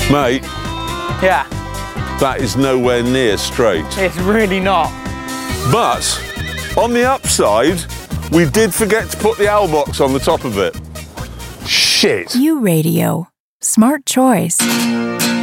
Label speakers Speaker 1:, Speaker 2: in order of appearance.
Speaker 1: Mate,
Speaker 2: Yeah,
Speaker 1: that is nowhere near straight.
Speaker 2: it's really not.
Speaker 1: But on the upside, we did forget to put the owl box on the top of it. Shit.
Speaker 3: U Radio. Smart choice.